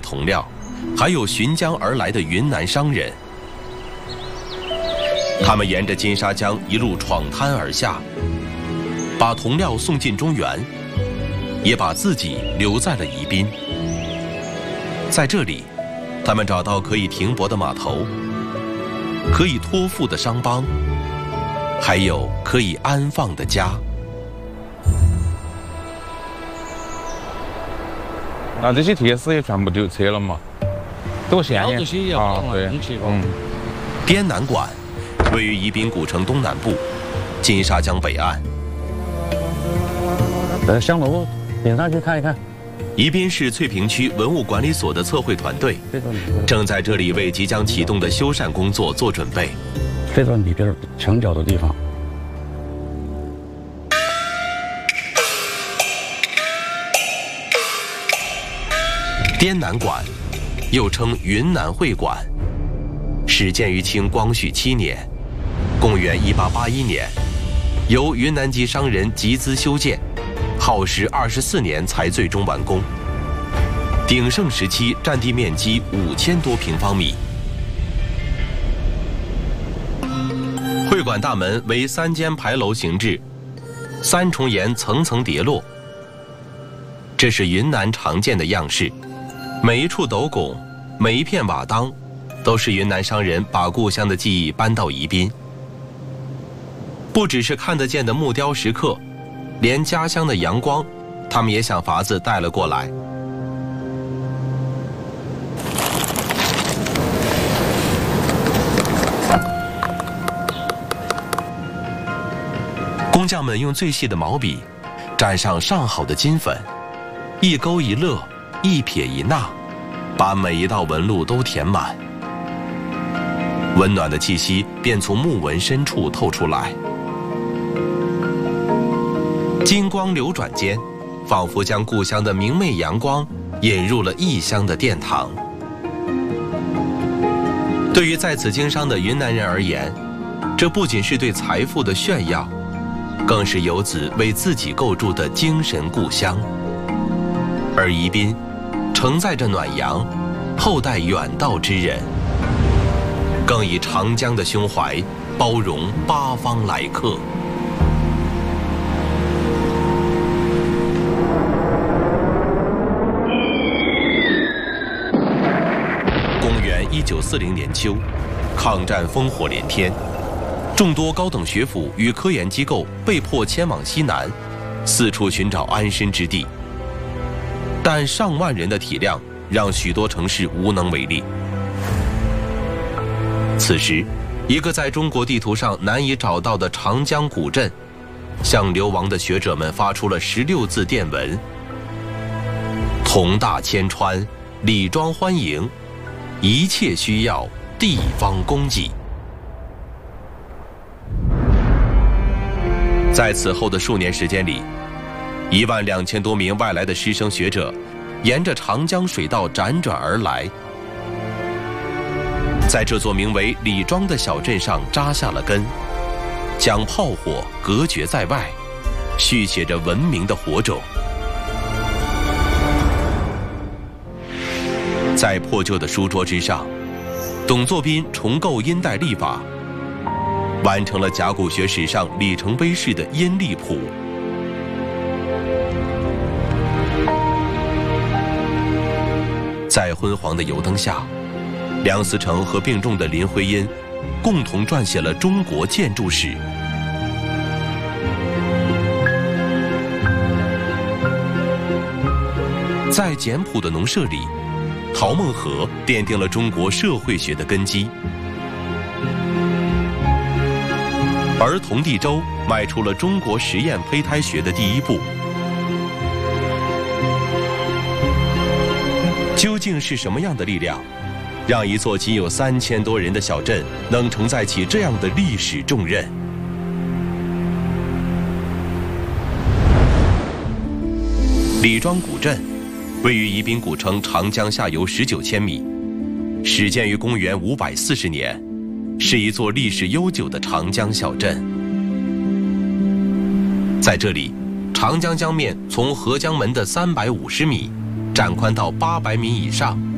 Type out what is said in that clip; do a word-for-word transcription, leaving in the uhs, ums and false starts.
铜料，还有寻江而来的云南商人。他们沿着金沙江一路闯滩而下，把铜料送进中原，也把自己留在了宜宾。在这里，他们找到可以停泊的码头，可以托付的商帮，还有可以安放的家。 那这些铁丝也全部就拆了嘛，都现眼啊，对，嗯。 滇南馆位于宜宾古城东南部，金沙江北岸。 呃，香楼顶上去看一看。 宜宾市翠屏区文物管理所的测绘团队正在这里为即将启动的修缮工作做准备。 这段里边墙角的地方。 滇南馆，又称云南会馆，始建于清光绪七年，公元一八八一年，由云南籍商人集资修建，耗时二十四年才最终完工。鼎盛时期占地面积五千多平方米。会馆大门为三间牌楼形制，三重檐层层叠落，这是云南常见的样式。每一处斗拱，每一片瓦当，都是云南商人把故乡的记忆搬到宜宾。不只是看得见的木雕石刻，连家乡的阳光，他们也想法子带了过来。工匠们用最细的毛笔，蘸上上好的金粉，一勾一勒，一撇一捺，把每一道纹路都填满，温暖的气息便从木纹深处透出来。金光流转间，仿佛将故乡的明媚阳光引入了异乡的殿堂。对于在此经商的云南人而言，这不仅是对财富的炫耀，更是游子为自己构筑的精神故乡。而宜宾承载着暖阳，厚待远道之人，更以长江的胸怀包容八方来客。公元一九四零年秋，抗战烽火连天，众多高等学府与科研机构被迫迁往西南，四处寻找安身之地。但上万人的体量让许多城市无能为力。此时，一个在中国地图上难以找到的长江古镇，向流亡的学者们发出了十六字电文：同大千川，李庄欢迎，一切需要地方供给。在此后的数年时间里，一万两千多名外来的师生学者，沿着长江水道辗转而来，在这座名为李庄的小镇上扎下了根，将炮火隔绝在外，续写着文明的火种。在破旧的书桌之上，董作宾重构殷代历法，完成了甲骨学史上里程碑式的殷历谱。在昏黄的油灯下，梁思成和病重的林徽因共同撰写了中国建筑史。在简朴的农舍里，陶孟和奠定了中国社会学的根基，而童第周迈出了中国实验胚胎学的第一步。究竟是什么样的力量，让一座仅有三千多人的小镇能承载起这样的历史重任？李庄古镇位于宜宾古城长江下游十九千米，始建于公元五百四十年，是一座历史悠久的长江小镇。在这里，长江江面从合江门的三百五十米展宽到八百米以上，